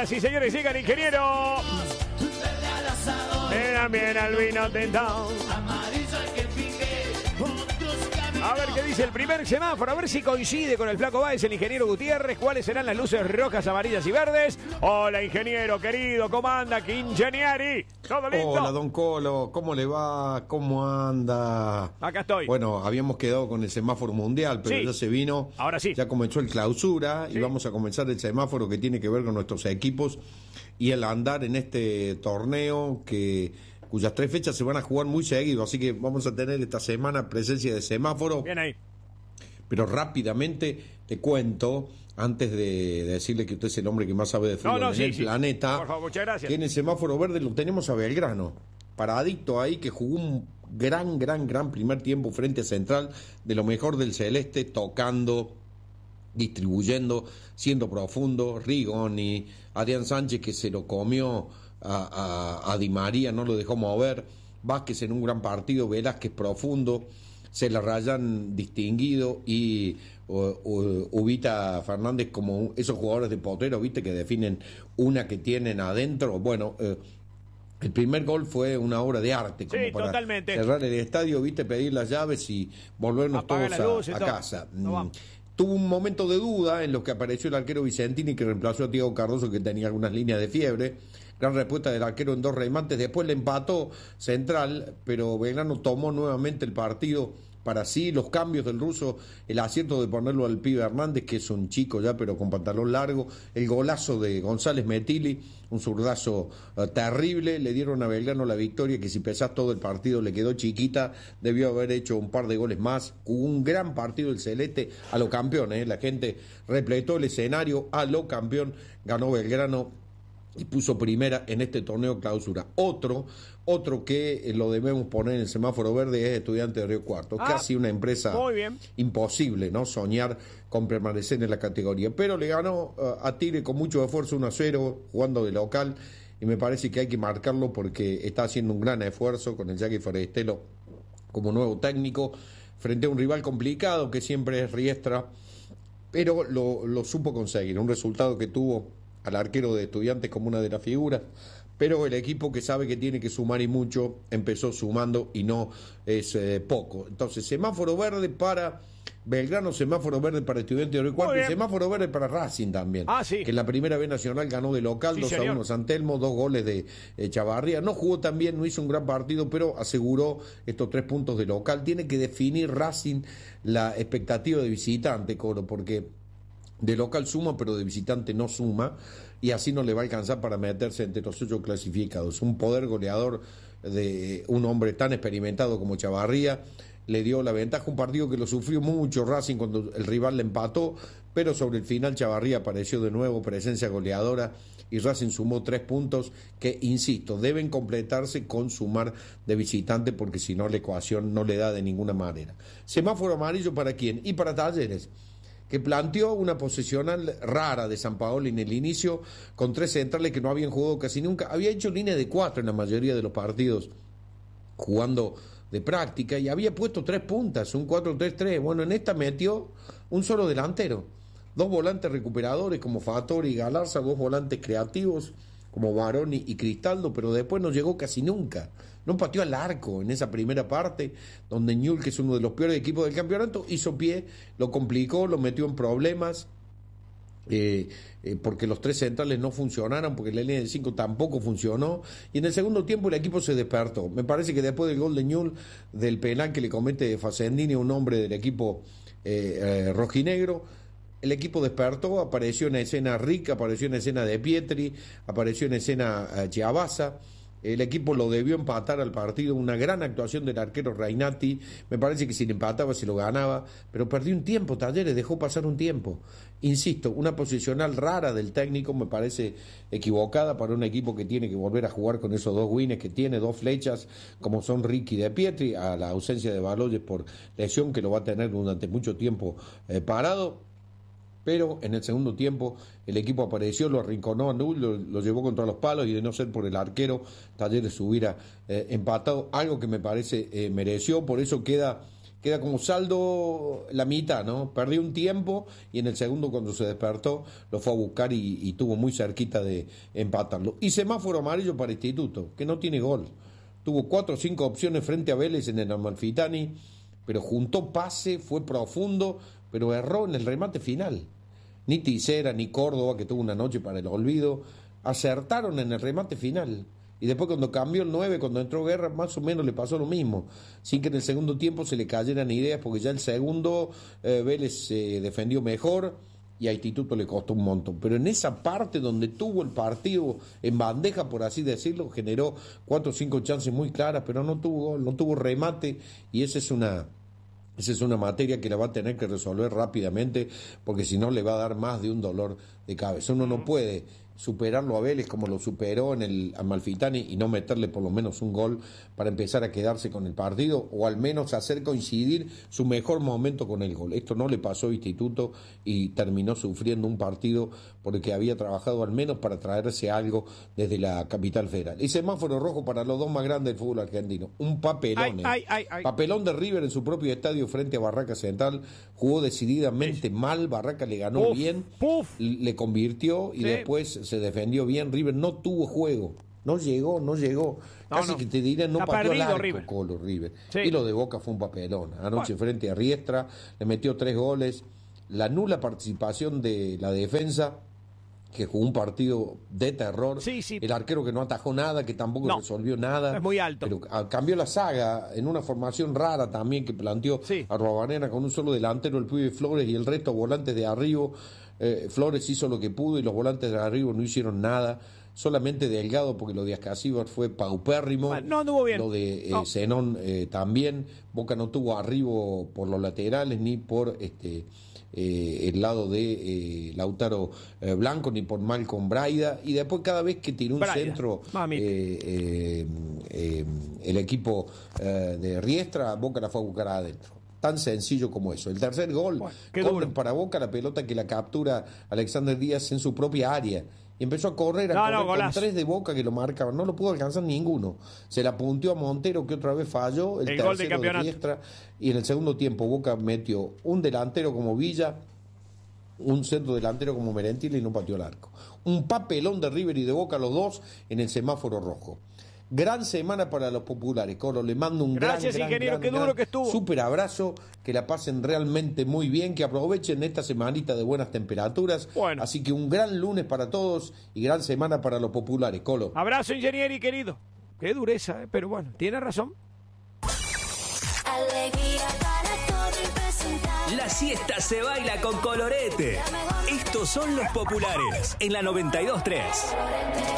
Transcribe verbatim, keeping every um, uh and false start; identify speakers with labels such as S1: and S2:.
S1: Señoras y señores, llega el ingeniero. Le dan bien al vino tentado. A ver qué dice el primer semáforo, a ver si coincide con el Flaco Báez, el ingeniero Gutiérrez. ¿Cuáles serán las luces rojas, amarillas y verdes? Hola, ingeniero querido, ¿cómo anda? ¿Qué ingenieri? ¿Todo listo?
S2: Hola, don Colo, ¿cómo le va? ¿Cómo anda?
S1: Acá estoy.
S2: Bueno, habíamos quedado con el semáforo mundial, pero
S1: Sí.
S2: ya se vino.
S1: Ahora sí.
S2: Ya comenzó el clausura
S1: Sí.
S2: y vamos a comenzar el semáforo que tiene que ver con nuestros equipos y el andar en este torneo que cuyas tres fechas se van a jugar muy seguido, así que vamos a tener esta semana presencia de semáforo.
S1: Bien ahí.
S2: Pero rápidamente te cuento, antes de decirle que usted es el hombre que más sabe de fútbol
S1: No, no,
S2: en
S1: sí,
S2: el
S1: sí.
S2: planeta,
S1: Por favor, muchas gracias.
S2: que en el semáforo verde lo tenemos a Belgrano, paradicto ahí, que jugó un gran, gran, gran primer tiempo frente a Central, de lo mejor del Celeste, tocando, distribuyendo, siendo profundo. Rigoni, Adrián Sánchez, que se lo comió a, a, a Di María, no lo dejó mover. Vázquez en un gran partido, Velázquez profundo, se la rayan distinguido y uh, uh, Ubita Fernández como un, esos jugadores de potero, viste, que definen una que tienen adentro. Bueno, uh, el primer gol fue una obra de arte, como
S1: Sí,
S2: para
S1: totalmente.
S2: cerrar el estadio, viste, pedir las llaves y volvernos
S1: Apagar
S2: todos
S1: las
S2: a,
S1: luces,
S2: a
S1: todo.
S2: casa.
S1: No
S2: Mm.
S1: vamos.
S2: Tuvo un momento de duda en lo que apareció el arquero Vicentini, que reemplazó a Diego Cardoso, que tenía algunas líneas de fiebre. Gran respuesta del arquero en dos remates. Después le empató Central, pero Belgrano tomó nuevamente el partido para sí. Los cambios del ruso, el acierto de ponerlo al pibe Hernández, que es un chico ya, pero con pantalón largo. El golazo de González Metilli, un zurdazo uh, terrible. Le dieron a Belgrano la victoria, que si pesás todo el partido le quedó chiquita. Debió haber hecho un par de goles más. Hubo un gran partido el Celeste a lo campeón, ¿eh? La gente repletó el escenario a lo campeón. Ganó Belgrano y puso primera en este torneo clausura. Otro, otro que lo debemos poner en el semáforo verde es Estudiante de Río Cuarto.
S1: Ah,
S2: Casi una empresa
S1: muy bien.
S2: imposible, ¿no? Soñar con permanecer en la categoría. Pero le ganó uh, a Tigre con mucho esfuerzo uno a cero, jugando de local, y me parece que hay que marcarlo porque está haciendo un gran esfuerzo con el Jackie Forestelo como nuevo técnico, frente a un rival complicado que siempre es Riestra, pero lo, lo supo conseguir. Un resultado que tuvo al arquero de Estudiantes como una de las figuras, pero el equipo que sabe que tiene que sumar y mucho, empezó sumando y no es eh, poco. Entonces, semáforo verde para Belgrano, semáforo verde para Estudiantes de Río Cuarto y semáforo verde para Racing también,
S1: Ah, sí.
S2: que en la primera B Nacional ganó de local,
S1: Sí,
S2: dos a
S1: señor.
S2: uno San Telmo, dos goles de eh, Chavarría. No jugó tan bien, no hizo un gran partido, pero aseguró estos tres puntos de local. Tiene que definir Racing la expectativa de visitante, Coro, porque de local suma, pero de visitante no suma, y así no le va a alcanzar para meterse entre los ocho clasificados. Un poder goleador de un hombre tan experimentado como Chavarría le dio la ventaja, un partido que lo sufrió mucho Racing cuando el rival le empató, pero sobre el final Chavarría apareció de nuevo, presencia goleadora, y Racing sumó tres puntos que, insisto, deben completarse con sumar de visitante, porque si no la ecuación no le da de ninguna manera. Semáforo amarillo para quién, y para Talleres, que planteó una posesional rara de San Paolo en el inicio, con tres centrales que no habían jugado casi nunca. Había hecho línea de cuatro en la mayoría de los partidos, jugando de práctica, y había puesto tres puntas, un cuatro tres tres. Bueno, en esta metió un solo delantero, dos volantes recuperadores como Fattori y Galarza, dos volantes creativos como Baroni y Cristaldo, pero después no llegó casi nunca. No pateó al arco en esa primera parte, donde Ñul, que es uno de los peores equipos del campeonato, hizo pie, lo complicó, lo metió en problemas, eh, eh, porque los tres centrales no funcionaron, porque la línea de cinco tampoco funcionó, y en el segundo tiempo el equipo se despertó. Me parece que después del gol de Ñul, del penal que le comete Facendini, un hombre del equipo eh, eh, rojinegro, el equipo despertó, apareció en escena Rick, apareció en escena De Pietri, apareció en escena uh, Chiavasa. El equipo lo debió empatar al partido, una gran actuación del arquero Reinati. Me parece que si le empataba, si lo ganaba, pero perdió un tiempo, Talleres dejó pasar un tiempo. Insisto, una posicional rara del técnico, me parece equivocada para un equipo que tiene que volver a jugar con esos dos wins que tiene, dos flechas, como son Ricky y De Pietri, a la ausencia de Baloyes por lesión, que lo va a tener durante mucho tiempo eh, parado. Pero en el segundo tiempo el equipo apareció, lo arrinconó a Null, lo, lo llevó contra los palos, y de no ser por el arquero, Talleres hubiera eh, empatado, algo que me parece eh, mereció. Por eso queda queda como saldo la mitad, ¿no? Perdió un tiempo y en el segundo cuando se despertó lo fue a buscar y, y tuvo muy cerquita de empatarlo. Y semáforo amarillo para Instituto, que no tiene gol. Tuvo cuatro o cinco opciones frente a Vélez en el Amalfitani, pero juntó pase, fue profundo, pero erró en el remate final. Ni Tisera, ni Córdoba, que tuvo una noche para el olvido, acertaron en el remate final. Y después cuando cambió el nueve, cuando entró Guerra, más o menos le pasó lo mismo, sin que en el segundo tiempo se le cayeran ideas, porque ya el segundo eh, Vélez se eh, defendió mejor y a Instituto le costó un montón. Pero en esa parte donde tuvo el partido en bandeja, por así decirlo, generó cuatro o cinco chances muy claras, pero no tuvo gol, no tuvo remate, y esa es una... Esa es una materia que la va a tener que resolver rápidamente, porque si no le va a dar más de un dolor de cabeza. Uno no puede superarlo a Vélez como lo superó en el Amalfitani y no meterle por lo menos un gol para empezar a quedarse con el partido, o al menos hacer coincidir su mejor momento con el gol. Esto no le pasó a Instituto y terminó sufriendo un partido por el que había trabajado al menos para traerse algo desde la capital federal. Y semáforo rojo para los dos más grandes del fútbol argentino. Un papelón.
S1: Ay, ay, ay, ay.
S2: Papelón de River en su propio estadio frente a Barraca Central. Jugó decididamente sí. mal, Barraca le ganó
S1: Puf,
S2: bien,
S1: puf.
S2: le convirtió y sí. después se defendió bien. River no tuvo juego, no llegó, no llegó. No, Casi no. que te dirán, no pateó al arco River. Colo River. Sí. Y lo de Boca fue un papelón. Anoche bueno. frente a Riestra, le metió tres goles. La nula participación de la defensa, que jugó un partido de terror.
S1: Sí, sí.
S2: El arquero que no atajó nada, que tampoco no. resolvió nada.
S1: Es muy alto.
S2: Pero cambió la saga en una formación rara también que planteó
S1: sí.
S2: a Arruabarrena con un solo delantero, el Pibe Flores, y el resto volantes de arriba. Eh, Flores hizo lo que pudo y los volantes de arriba no hicieron nada. Solamente Delgado, porque lo de Ascasíbar fue paupérrimo.
S1: Bueno, no anduvo bien.
S2: Lo de eh,
S1: no.
S2: Zenón eh, también. Boca no tuvo arriba por los laterales ni por este eh, el lado de eh, Lautaro eh, Blanco ni por Malcolm Braida. Y después cada vez que tiró un
S1: Braida.
S2: centro eh, eh, eh, el equipo eh, de Riestra, Boca la fue a buscar adentro. Tan sencillo como eso. El tercer gol, bueno, para Boca, la pelota que la captura Alexander Díaz en su propia área. Y empezó a correr, a
S1: no,
S2: correr
S1: no,
S2: con tres de Boca que lo marcaban. No lo pudo alcanzar ninguno. Se la punteó a Montero, que otra vez falló. El,
S1: el
S2: tercero
S1: gol de campeonato.
S2: De Riestra. Y en el segundo tiempo Boca metió un delantero como Villa, un centro delantero como Merentiel y no pateó el arco. Un papelón de River y de Boca, los dos en el semáforo rojo. Gran semana para los populares, Colo. Le mando un
S1: Gracias,
S2: gran,
S1: ingeniero,
S2: gran,
S1: qué duro
S2: gran,
S1: que estuvo.
S2: Súper abrazo, que la pasen realmente muy bien, que aprovechen esta semanita de buenas temperaturas.
S1: Bueno.
S2: Así que un gran lunes para todos y gran semana para los populares, Colo.
S1: Abrazo, ingeniero y querido. Qué dureza, ¿eh? Pero bueno, tiene razón.
S3: La siesta se baila con Colorete. Estos son los populares en la noventa y dos tres.